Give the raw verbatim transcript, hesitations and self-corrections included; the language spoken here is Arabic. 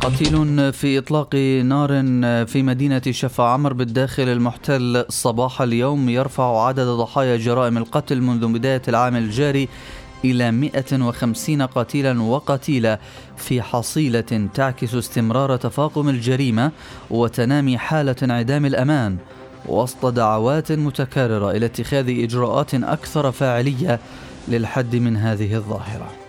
قتيل في إطلاق نار في مدينة شفا عمر بالداخل المحتل صباح اليوم يرفع عدد ضحايا جرائم القتل منذ بداية العام الجاري إلى مئة وخمسين قتيلا وقتيلة، في حصيلة تعكس استمرار تفاقم الجريمة وتنامي حالة انعدام الأمان، وسط دعوات متكررة إلى اتخاذ إجراءات أكثر فاعلية للحد من هذه الظاهرة.